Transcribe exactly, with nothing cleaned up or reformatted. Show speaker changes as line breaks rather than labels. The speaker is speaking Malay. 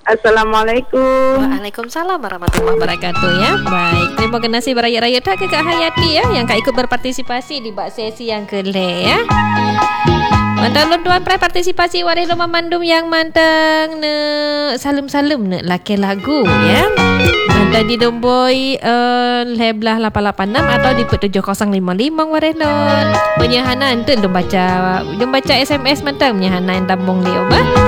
Assalamualaikum.
Waalaikumsalam warahmatullahi wabarakatuh ya. Baik, terima kasih beraya-raya tak ke Kak Hayati ya yang Kak ikut berpartisipasi di bak sesi yang kelih ya. Mantang tuan prai partisipasi waris lomba mandum yang mantang ne salum-salum ne laki lagu ya. Mantang di domboi uh, leblah lapan lapan enam atau di pet tujuh kosong lima lima waris non. Penyahanan tu dom baca dom baca S M S mantang penyahanan tambung dia ba.